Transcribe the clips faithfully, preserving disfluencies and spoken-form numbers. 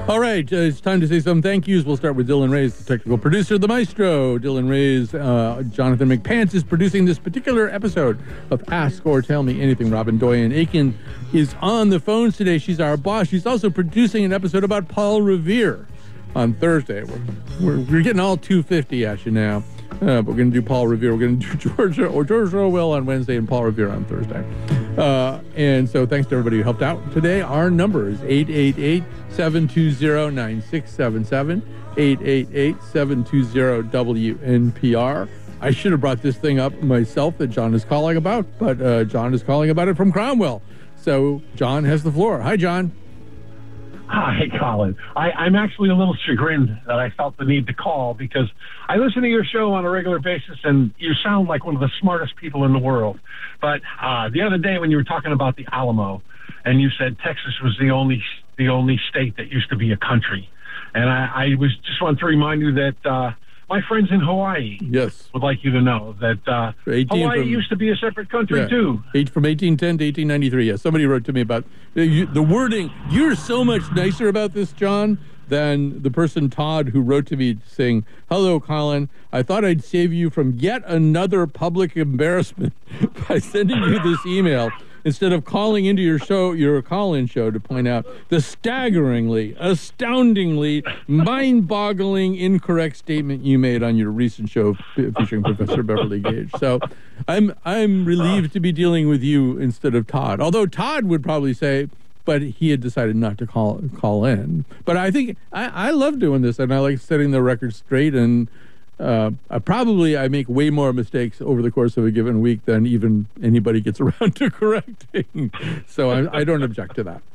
All right, uh, it's time to say some thank yous. We'll start with Dylan Reyes, the technical producer, the maestro. Dylan Reyes, uh, Jonathan McPants is producing this particular episode of Ask or Tell Me Anything. Robin Doyen Aiken is on the phones today. She's our boss. She's also producing an episode about Paul Revere on Thursday. We're, we're, we're getting all two fifty at you now. Uh, but we're going to do Paul Revere. We're going to do George or George Orwell on Wednesday and Paul Revere on Thursday. Uh, and so thanks to everybody who helped out today. Our number is eight eight eight, seven two zero, nine six seven seven, eight eight eight, seven two zero, W N P R. I should have brought this thing up myself that John is calling about, but uh, John is calling about it from Cromwell. So John has the floor. Hi, John. Hi, Colin. I, I'm actually a little chagrined that I felt the need to call because I listen to your show on a regular basis, and you sound like one of the smartest people in the world. But uh, the other day when you were talking about the Alamo, and you said Texas was the only the only state that used to be a country, and I, I was just want to remind you that uh, my friends in Hawaii yes. would like you to know that uh, Hawaii from, used to be a separate country, yeah, too. Eight, from eighteen ten to eighteen ninety-three, yes. Somebody wrote to me about uh, you, the wording. You're so much nicer about this, John, than the person, Todd, who wrote to me saying, hello, Colin. I thought I'd save you from yet another public embarrassment by sending you this email instead of calling into your show, your call-in show, to point out the staggeringly, astoundingly, mind-boggling incorrect statement you made on your recent show featuring Professor Beverly Gage. So I'm I'm relieved to be dealing with you instead of Todd. Although Todd would probably say, but he had decided not to call call in. But I think I, I love doing this, and I like setting the record straight, and Uh, I probably I make way more mistakes over the course of a given week than even anybody gets around to correcting. So I, I don't object to that.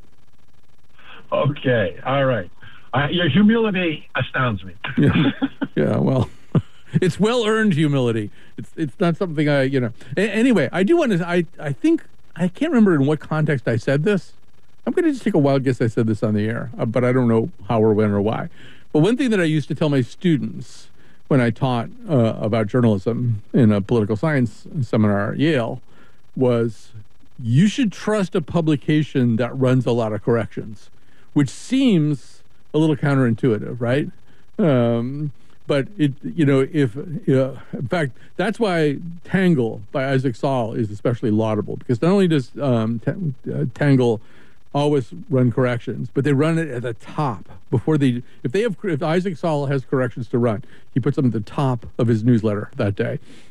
Okay, all right. Uh, your humility astounds me. yeah. yeah, well, it's well-earned humility. It's it's not something I, you know. A- anyway, I do want to, I, I think, I can't remember in what context I said this. I'm going to just take a wild guess I said this on the air, uh, but I don't know how or when or why. But one thing that I used to tell my students when I taught uh, about journalism in a political science seminar at Yale was, you should trust a publication that runs a lot of corrections, which seems a little counterintuitive, right? Um, but it, you know, if, uh, in fact, that's why Tangle by Isaac Saul is especially laudable, because not only does um, t- uh, Tangle always run corrections, but they run it at the top before they, if they have, if Isaac Saul has corrections to run, he puts them at the top of his newsletter that day.